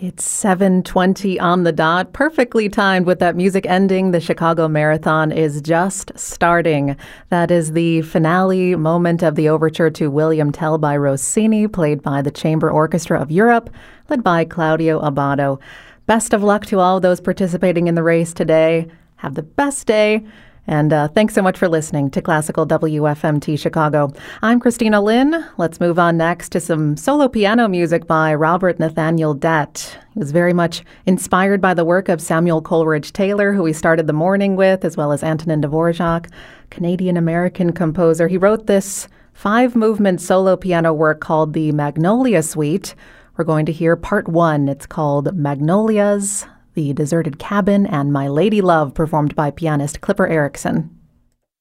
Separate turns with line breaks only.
It's 7:20 on the dot, perfectly timed with that music ending. The Chicago Marathon is just starting. That is the finale moment of the overture to William Tell by Rossini, played by the Chamber Orchestra of Europe, led by Claudio Abbado. Best of luck to all those participating in the race today. Have the best day. And thanks so much for listening to Classical WFMT Chicago. I'm Christina Lynn. Let's move on next to some solo piano music by Robert Nathaniel Dett. He was very much inspired by the work of Samuel Coleridge Taylor, who he started the morning with, as well as Antonin Dvorak, Canadian-American composer. He wrote this 5-movement solo piano work called the Magnolia Suite. We're going to hear part 1. It's called Magnolias, The Deserted Cabin, and My Lady Love, performed by pianist Clipper Erickson.